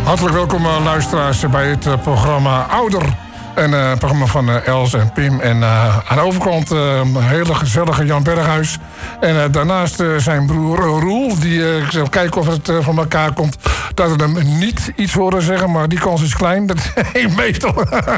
Hartelijk welkom luisteraars bij het programma Ouder. Een programma van Els en Pim. En aan de overkant een hele gezellige Jan Berghuis. En daarnaast zijn broer Roel. Die zal kijken of het van elkaar komt. Dat we hem niet iets horen zeggen. Maar die kans is klein. Dat is 1 meter.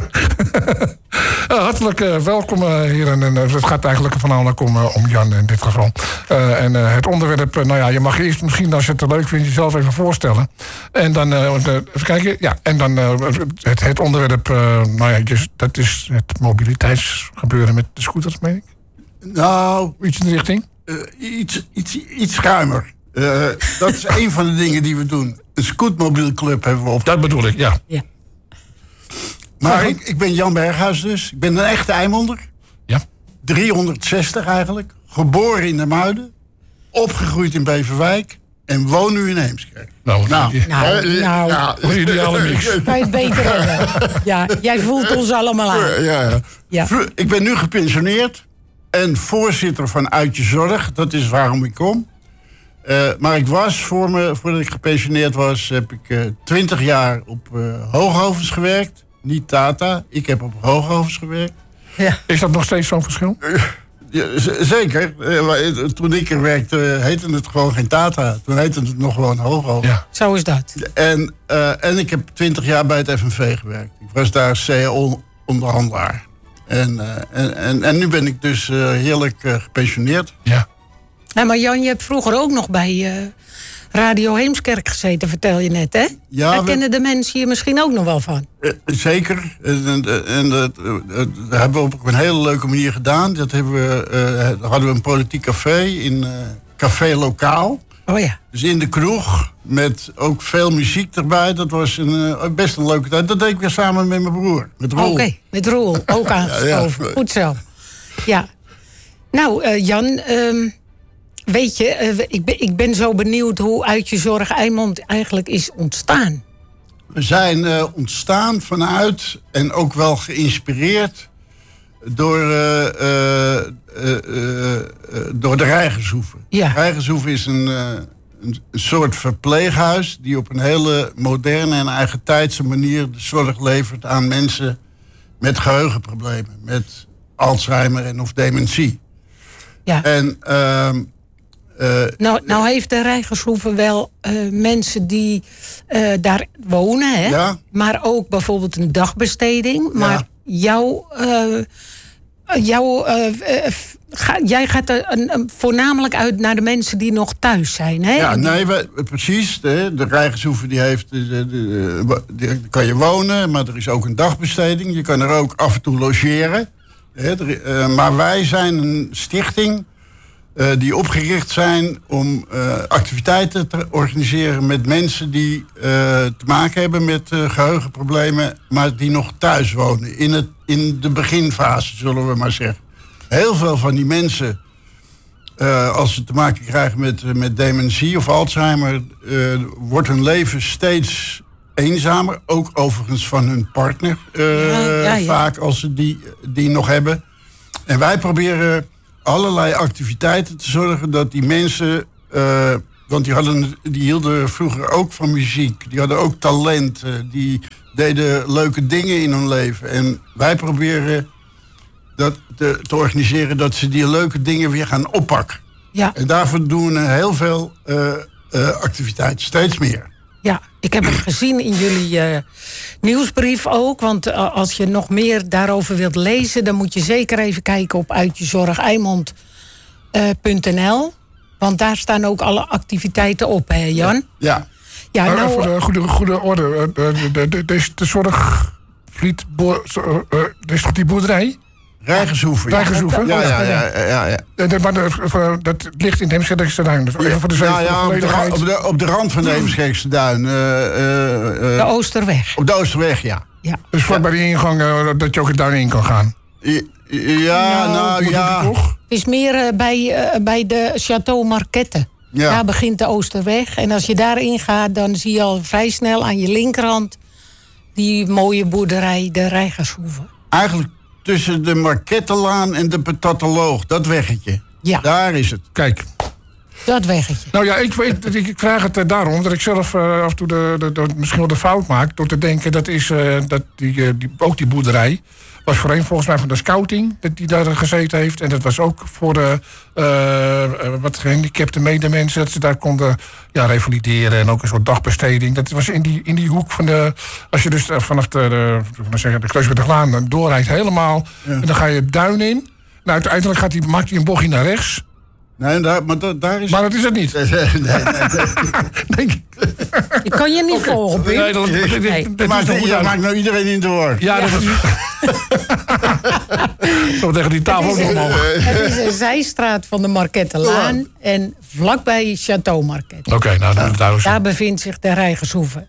Hartelijk welkom heren. En het gaat eigenlijk voornamelijk om Jan in dit geval. En het onderwerp, nou ja, je mag eerst misschien als je het leuk vindt jezelf even voorstellen. En dan, even kijken. Ja, en dan het onderwerp, nou ja, dat is het mobiliteitsgebeuren met de scooters, meen ik? Nou, iets in de richting? Iets ruimer. Dat is een van de dingen die we doen. Een scootmobielclub hebben we op. Dat bedoel ik, ja. Maar ik ben Jan Berghuis dus. Ik ben een echte Eimonder. Ja. 360 eigenlijk. Geboren in de Muiden. Opgegroeid in Beverwijk. En woon nu in Heemskerk. Nou. Ideale mix. Kan je het beter hebben? Ja, jij voelt ons allemaal aan. Ja. Ik ben nu gepensioneerd. En voorzitter van Uit Je Zorg. Dat is waarom ik kom. Maar ik was, voordat ik gepensioneerd was, heb ik 20 jaar op Hoogovens gewerkt. Niet Tata. Ik heb op Hoogovens gewerkt. Ja. Is dat nog steeds zo'n verschil? Ja, zeker. Toen ik er werkte, heette het gewoon geen Tata. Toen heette het nog gewoon Hoogovens. Ja. Zo is dat. En ik heb 20 jaar bij het FNV gewerkt. Ik was daar CAO-onderhandelaar. En nu ben ik dus heerlijk gepensioneerd. Ja. Nou, maar Jan, je hebt vroeger ook nog bij Radio Heemskerk gezeten, vertel je net, hè? Ja, daar kennen de mensen je misschien ook nog wel van. Zeker. En dat hebben we op een hele leuke manier gedaan. Dat hadden we een politiek café in Café Lokaal. Oh ja. Dus in de kroeg, met ook veel muziek erbij. Dat was best een leuke tijd. Dat deed ik weer samen met mijn broer, met Roel. Oké, met Roel, ook aangeschoven. Ja. Goed zo. Ja. Nou, Jan, weet je, ik ben zo benieuwd hoe Uit Je Zorg Eimond eigenlijk is ontstaan. We zijn ontstaan vanuit en ook wel geïnspireerd door de Rijgershoeve. Ja. Rijgershoeve is een soort verpleeghuis die op een hele moderne en eigentijdse manier de zorg levert aan mensen met geheugenproblemen, met Alzheimer en of dementie. Ja. En nou heeft de Rijgershoeve wel mensen die daar wonen, hè? Ja. Maar ook bijvoorbeeld een dagbesteding. Maar jij gaat voornamelijk uit naar de mensen die nog thuis zijn, hè? Ja, nee, precies. De Rijgershoeve die heeft, die kan je wonen, maar er is ook een dagbesteding. Je kan er ook af en toe logeren. Maar wij zijn een stichting die opgericht zijn om activiteiten te organiseren met mensen die te maken hebben met geheugenproblemen, maar die nog thuis wonen. In de beginfase, zullen we maar zeggen. Heel veel van die mensen, als ze te maken krijgen met dementie of Alzheimer, wordt hun leven steeds eenzamer. Ook overigens van hun partner, vaak als ze die nog hebben. En wij proberen allerlei activiteiten te zorgen dat die mensen, want die hielden vroeger ook van muziek. Die hadden ook talent. Die deden leuke dingen in hun leven. En wij proberen dat te organiseren dat ze die leuke dingen weer gaan oppakken. Ja. En daarvoor doen we heel veel activiteiten, steeds meer. Ja, ik heb het gezien in jullie nieuwsbrief ook. Want als je nog meer daarover wilt lezen, dan moet je zeker even kijken op uitjezorgeimond.nl. Want daar staan ook alle activiteiten op, hè Jan? Ja. Ja, nou, voor de goede orde. De zorg... is toch die boerderij? Rijgershoeve. Rijgershoeve? Ja. Maar dat ligt in de Heemskerkse Duin. Op de rand van de Heemskerkse Duin. De Oosterweg. Op de Oosterweg, ja. Dus vlak bij de ingang dat je ook het duin in kan gaan. Ja. Het is meer bij de Château Marquette. Ja. Daar begint de Oosterweg. En als je daarin gaat, dan zie je al vrij snel aan je linkerhand die mooie boerderij, de Rijgershoeve. Eigenlijk tussen de Marquettelaan en de Patatoloog, dat weggetje. Ja. Daar is het. Kijk. Dat weggetje. Nou ja, ik vraag het daarom dat ik zelf af en toe misschien wel de fout maak door te denken dat is ook die boerderij was voorheen volgens mij van de scouting die daar gezeten heeft. En dat was ook voor de wat gehandicapte medemensen, dat ze daar konden revalideren en ook een soort dagbesteding. Dat was in die hoek van de, als je dus vanaf de Kreuzberglaan doorrijdt helemaal, en dan ga je het duin in. Nou, uiteindelijk maakt hij een bochtje naar rechts. Nee, daar is... Maar dat is het niet. Nee. Ik kan je niet volgen, Pim. Je maakt nou iedereen in de war. Ja, dat is... Zo tegen die tafel ook nog omhoog. Het is een zijstraat van de Markettelaan en vlakbij Château Market. Oké, daar bevindt zich de Rijgershoeve.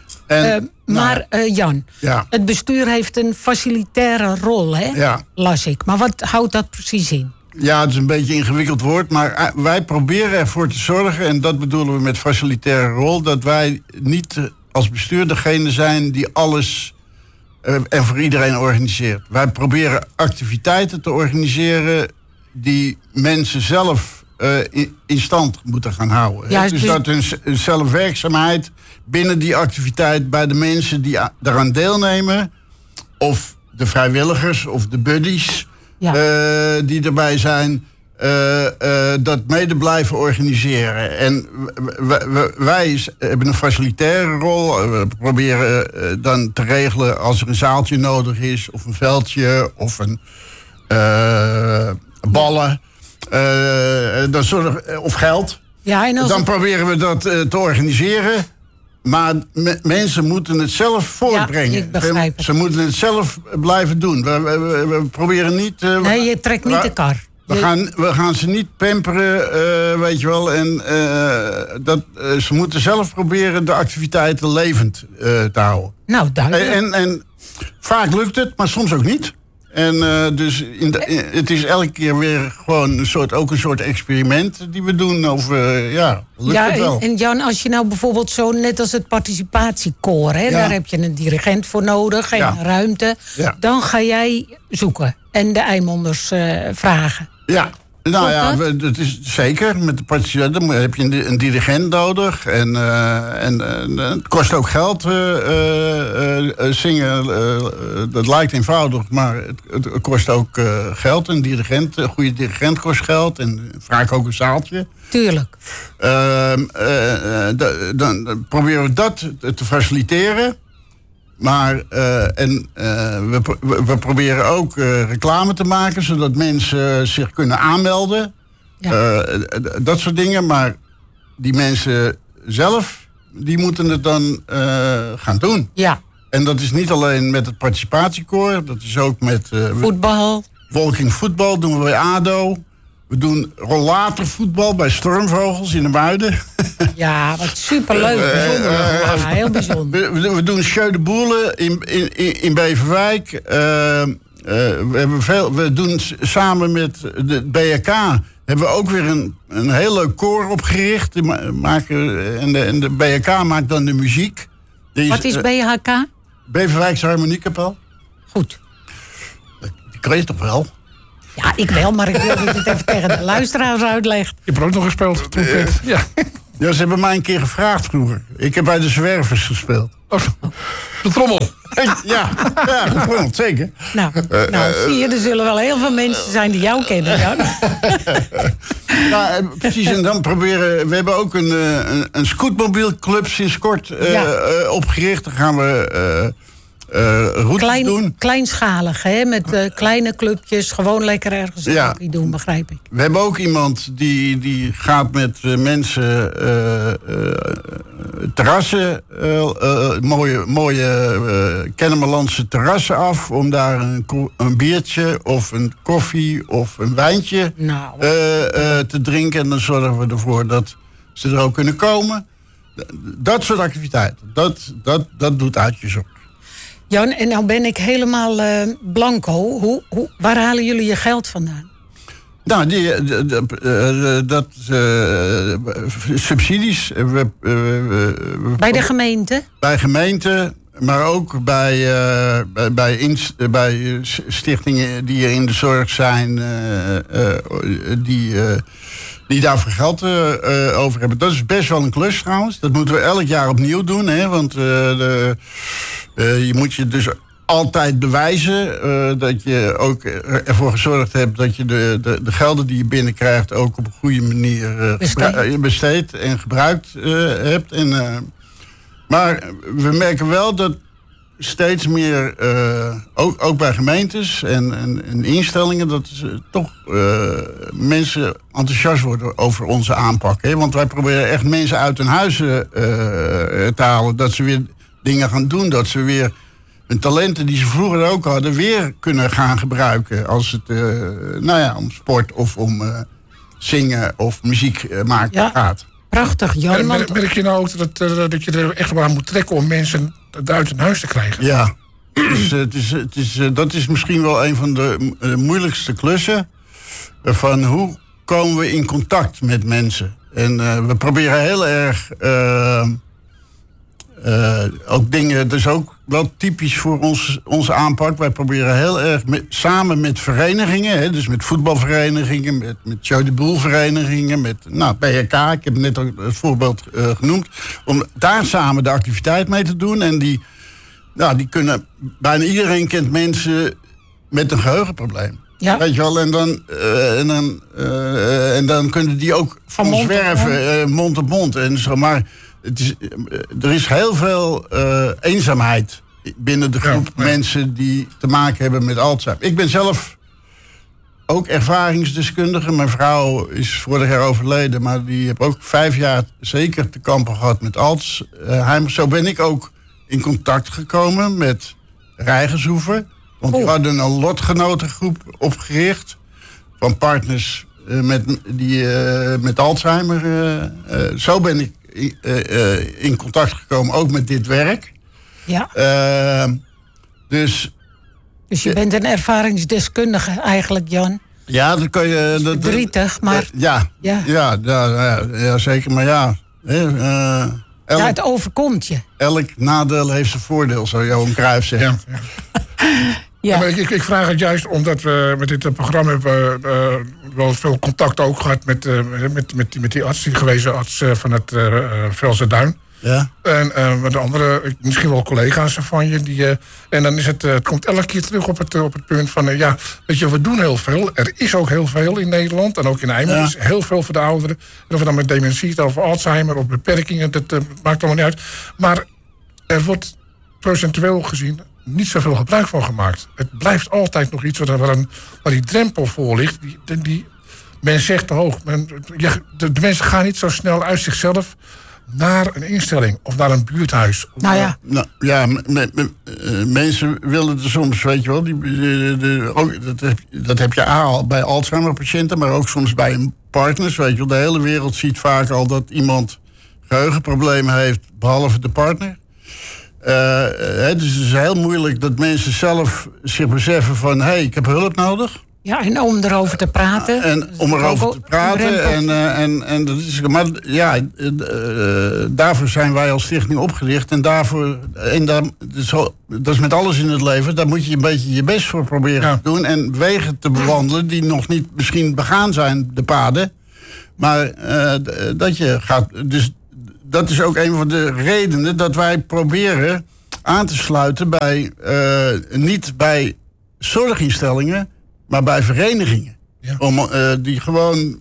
Jan, het bestuur heeft een facilitaire rol, hè? Las ik. Maar wat houdt dat precies in? Ja, het is een beetje een ingewikkeld woord, maar wij proberen ervoor te zorgen, en dat bedoelen we met facilitaire rol, dat wij niet als bestuur degene zijn die alles en voor iedereen organiseert. Wij proberen activiteiten te organiseren die mensen zelf in stand moeten gaan houden. Ja, dus dat hun zelfwerkzaamheid binnen die activiteit bij de mensen die daaraan deelnemen, of de vrijwilligers of de buddies die erbij zijn, dat mede blijven organiseren. En wij hebben een facilitaire rol. We proberen dan te regelen als er een zaaltje nodig is, of een veldje, of een ballen, of geld. Ja, en dan proberen we dat te organiseren. Maar mensen moeten het zelf voortbrengen. Ja, ik begrijp het. Ze moeten het zelf blijven doen. We proberen niet... nee, je trekt niet de kar. We gaan ze niet pamperen, weet je wel. En ze moeten zelf proberen de activiteiten levend te houden. Nou, duidelijk. En vaak lukt het, maar soms ook niet. En dus het is elke keer weer gewoon een soort experiment die we doen. Lukt het wel. En Jan, als je nou bijvoorbeeld zo, net als het participatiekoor, hè, daar heb je een dirigent voor nodig en ruimte. Ja. Dan ga jij zoeken en de Eimonders vragen. Ja. Nou dat is zeker. Met de participatie dan heb je een dirigent nodig. En het kost ook geld. Zingen, dat lijkt eenvoudig, maar het kost ook geld. Een goede dirigent kost geld. En vaak ook een zaaltje. Tuurlijk. Dan proberen we dat te faciliteren. Maar we proberen ook reclame te maken, zodat mensen zich kunnen aanmelden. Ja. Dat soort dingen. Maar die mensen zelf, die moeten het dan gaan doen. Ja. En dat is niet alleen met het participatiekoor. Dat is ook met... voetbal. Walking voetbal doen we bij ADO. We doen rollatorvoetbal bij Stormvogels in de Muiden. Ja, wat superleuk. Bijzonder. Heel bijzonder. We doen Jeu de Boule in Beverwijk. We doen samen met de BHK... hebben we ook weer een heel leuk koor opgericht. En de BHK maakt dan de muziek. Wat is BHK? Beverwijkse Harmoniekapel. Goed. Die kreeg je toch wel? Ja, ik wel, maar ik wil dat je het even tegen de luisteraars uitlegt. Je hebt er ook nog gespeeld, trompet. Ja, ze hebben mij een keer gevraagd vroeger. Ik heb bij de Zwervers gespeeld. Oh, de trommel. Ja, getrommeld, zeker. Nou, zie je, er zullen wel heel veel mensen zijn die jou kennen, Jan. Precies, en dan proberen... We hebben ook een scootmobielclub sinds kort opgericht. Dan gaan we... routes doen. Kleinschalig, hè? Met kleine clubjes, gewoon lekker ergens die doen, begrijp ik. We hebben ook iemand die gaat met mensen terrassen, mooie Kennemerlandse terrassen af, om daar een biertje of een koffie of een wijntje te drinken. En dan zorgen we ervoor dat ze er ook kunnen komen. Dat soort activiteiten, dat doet Uitjeszorg. Jan, en nou ben ik helemaal blanco. Waar halen jullie je geld vandaan? Nou, subsidies. Bij de gemeente? Bij gemeente, maar ook bij stichtingen die in de zorg zijn, die die daarvoor geld over hebben. Dat is best wel een klus trouwens. Dat moeten we elk jaar opnieuw doen. Hè? Want je moet je dus altijd bewijzen dat je ook ervoor gezorgd hebt dat je de gelden die je binnenkrijgt ook op een goede manier besteed en gebruikt hebt. Maar we merken wel dat steeds meer, ook bij gemeentes en instellingen, dat toch mensen enthousiast worden over onze aanpak. Hè? Want wij proberen echt mensen uit hun huizen te halen. Dat ze weer dingen gaan doen. Dat ze weer hun talenten die ze vroeger ook hadden weer kunnen gaan gebruiken. Als het om sport of om zingen of muziek maken gaat. Prachtig, Jan. Merk je nou ook dat je er echt wel aan moet trekken om mensen uit hun huis te krijgen? Ja, dus, dat is misschien wel een van de moeilijkste klussen. Van hoe komen we in contact met mensen? En we proberen heel erg ook dingen, dat is ook wel typisch voor onze aanpak. Wij proberen heel erg samen met verenigingen, hè, dus met voetbalverenigingen, met Show de Boel verenigingen, met BHK, ik heb net ook het voorbeeld genoemd, om daar samen de activiteit mee te doen. En die kunnen, bijna iedereen kent mensen met een geheugenprobleem. Ja. Weet je wel, en dan kunnen die ook van zwerven, mond op mond en zo, maar er is heel veel eenzaamheid binnen de groep mensen die te maken hebben met Alzheimer. Ik ben zelf ook ervaringsdeskundige. Mijn vrouw is vorig jaar overleden, maar die heeft ook 5 jaar zeker te kampen gehad met Alzheimer. Zo ben ik ook in contact gekomen met Rijgershoeven. Want die hadden een lotgenotengroep opgericht van partners met Alzheimer. Zo ben ik in contact gekomen, ook met dit werk. Ja. Dus je bent een ervaringsdeskundige eigenlijk, Jan. Ja, dat kan je. Verdrietig, maar. Ja, zeker, maar ja. Het overkomt je. Elk nadeel heeft zijn voordeel, zou Johan Cruijff zeggen. Ja. Ja. Maar ik vraag het juist omdat we met dit programma hebben wel veel contact ook gehad met die arts, die gewezen arts van het Velze Duin. Ja. En met de andere, misschien wel collega's van je. En dan is het komt elke keer terug op het punt van, weet je, we doen heel veel. Er is ook heel veel in Nederland en ook in Eimond is heel veel voor de ouderen. En of we dan met dementie, of Alzheimer, of beperkingen, dat maakt allemaal niet uit. Maar er wordt procentueel gezien niet zoveel gebruik van gemaakt. Het blijft altijd nog iets waar die drempel voor ligt. Men zegt te hoog. De mensen gaan niet zo snel uit zichzelf naar een instelling of naar een buurthuis. Mensen willen er soms, weet je wel, dat heb je al bij Alzheimer-patiënten, maar ook soms bij partners. Weet je wel, de hele wereld ziet vaak al dat iemand geheugenproblemen heeft, behalve de partner. Dus het is heel moeilijk dat mensen zelf zich beseffen van, ik heb hulp nodig. Ja, en om erover te praten. En dat is, maar ja, daarvoor zijn wij als stichting opgericht. En dat is met alles in het leven. Daar moet je een beetje je best voor proberen te doen. En wegen te bewandelen die nog niet misschien begaan zijn, de paden. Maar dat je gaat. Dus dat is ook een van de redenen dat wij proberen aan te sluiten bij niet bij zorginstellingen, maar bij verenigingen. Ja. Die gewoon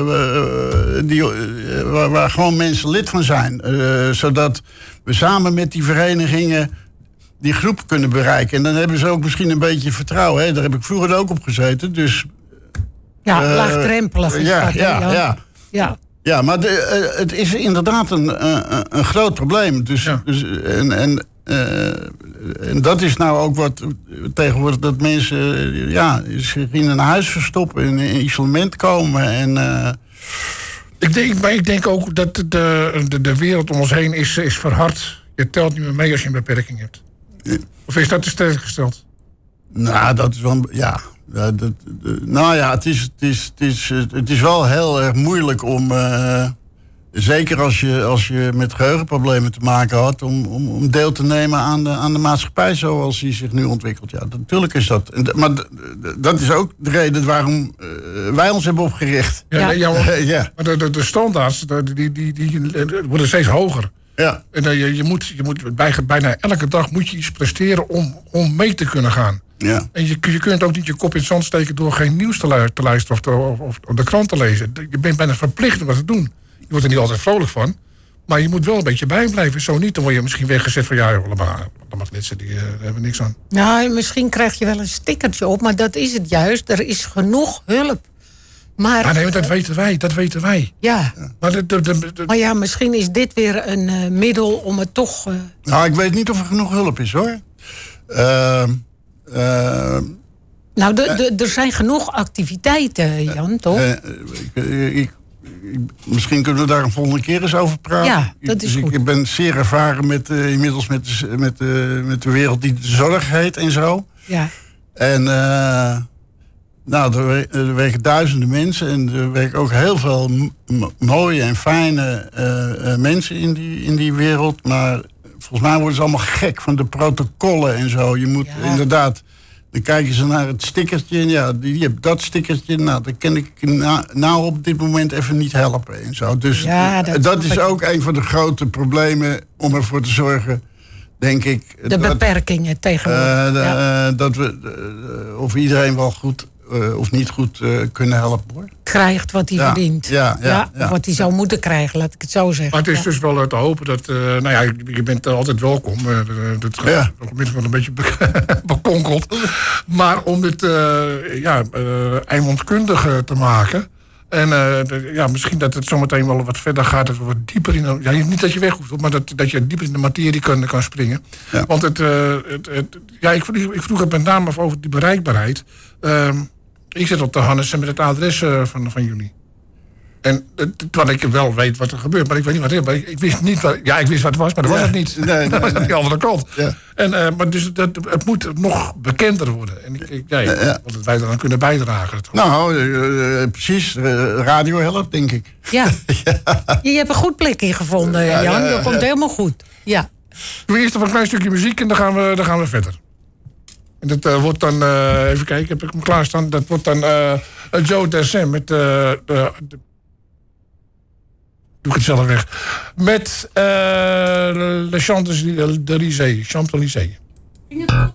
waar gewoon mensen lid van zijn. Zodat we samen met die verenigingen die groep kunnen bereiken. En dan hebben ze ook misschien een beetje vertrouwen. Hè? Daar heb ik vroeger ook op gezeten. Dus, laagdrempelig. Ja, maar het is inderdaad een groot probleem. En dat is nou ook wat tegenwoordig, dat mensen zich in een huis verstoppen, in isolement komen. Ik denk ook dat de wereld om ons heen is verhard. Je telt niet meer mee als je een beperking hebt. Of is dat te sterk gesteld? Nou, dat is wel. Ja. Het is wel heel erg moeilijk om. zeker als je met geheugenproblemen te maken had, om deel te nemen aan de maatschappij zoals die zich nu ontwikkelt. Ja, natuurlijk is dat. Maar dat is ook de reden waarom wij ons hebben opgericht. Ja. Ja. Maar de standaards die worden steeds hoger. Ja. En je moet bijna elke dag moet je iets presteren om mee te kunnen gaan. Ja. En je kunt ook niet je kop in het zand steken door geen nieuws te luisteren of de krant te lezen. Je bent bijna verplicht om dat te doen. Je wordt er niet altijd vrolijk van. Maar je moet wel een beetje bijblijven. Zo niet, dan word je misschien weggezet van... ja, allemaal lidsen, die hebben niks aan. Nou, misschien krijg je wel een stickertje op. Maar dat is het juist. Er is genoeg hulp. Maar, nee, dat weten wij. Ja. Maar ja, misschien is dit weer een middel om het toch... Nou, ik weet niet of er genoeg hulp is, hoor. Nou, er zijn genoeg activiteiten, Jan, toch? Misschien kunnen we daar een volgende keer eens over praten. Ja, dat is goed. Ik ben zeer ervaren inmiddels met de wereld die de zorg heet en zo. Ja. En er werken duizenden mensen en er werken ook heel veel mooie en fijne mensen in die wereld. Maar volgens mij worden ze allemaal gek van de protocollen en zo. Je moet inderdaad... Dan kijken ze naar het stickertje en ja, die hebt dat stickertje. Nou, dan kan ik nou op dit moment even niet helpen en zo. Dus ja, dat is ook een van de grote problemen om ervoor te zorgen, denk ik. De beperkingen tegenwoordig. Dat we of iedereen wel goed of niet goed kunnen helpen, hoor. Krijgt wat hij verdient. Ja. Wat hij zou moeten krijgen, laat ik het zo zeggen. Maar het is dus wel te hopen dat... je bent altijd welkom. Dat gaat nog wel een beetje bekonkeld. Maar om dit eindmondskundig te maken... En misschien dat het zometeen wel wat verder gaat, dat we wat dieper in... Ja, niet dat je weg hoeft, maar dat je dieper in de materie kan springen. Ja. Want ik vroeg het met name over die bereikbaarheid. Ik zit op de Hannes met het adres van jullie. En terwijl ik wel weet wat er gebeurt, maar ik weet niet wat het is. Ik wist niet wat... Ja, ik wist wat het was, maar dat was het niet. Nee. Dat was aan die andere kant. Ja. Maar dus het moet nog bekender worden. En wat wij eraan kunnen bijdragen. Precies. Radio helpt, denk ik. Ja. Je hebt een goed plekje gevonden, Jan. Dat komt helemaal goed. Ja. Doe eerst even een klein stukje muziek en dan gaan we verder. En dat wordt dan... even kijken, heb ik hem klaarstaan? Dat wordt dan Joe Dassin met... doe ik het zelf weg. Met Le Champs-Élysées.